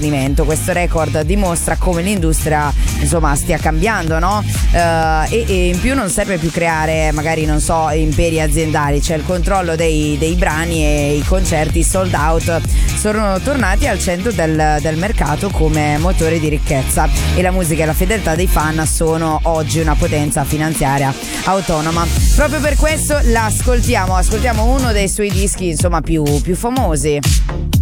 Questo record dimostra come l'industria insomma stia cambiando, no? E in più non serve più creare magari non so imperi aziendali, c'è il controllo dei brani e i concerti sold out sono tornati al centro del mercato come motore di ricchezza, e la musica e la fedeltà dei fan sono oggi una potenza finanziaria autonoma. Proprio per questo ascoltiamo uno dei suoi dischi insomma più famosi.